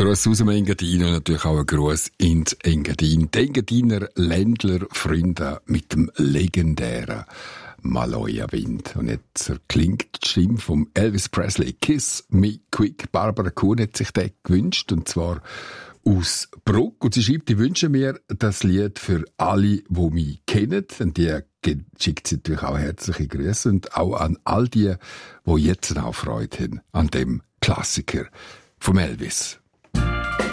Gruß aus dem Engadin und natürlich auch ein Gruß ins Engadin. Die Engadiner Ländlerfreunde mit dem legendären Maloja-Wind. Und jetzt klingt die Stimme von Elvis Presley. Kiss Me Quick. Barbara Kuhn hat sich den gewünscht, und zwar aus Bruck. Und sie schreibt, ich wünsche mir das Lied für alle, die mich kennen. Und die schickt sie natürlich auch herzliche Grüße. Und auch an all die jetzt auch Freude haben an dem Klassiker vom Elvis.